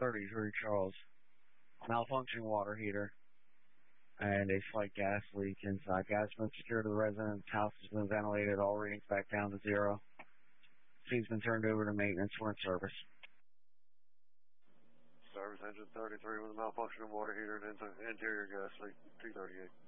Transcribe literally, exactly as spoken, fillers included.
thirty-three Charles. Malfunctioning water heater and a slight gas leak inside. Gas been secured to the residence. House has been ventilated. All readings back down to zero. Feed's been turned over to maintenance. We're in service. Service engine thirty-three with a malfunctioning water heater and interior gas leak. two thirty-eight.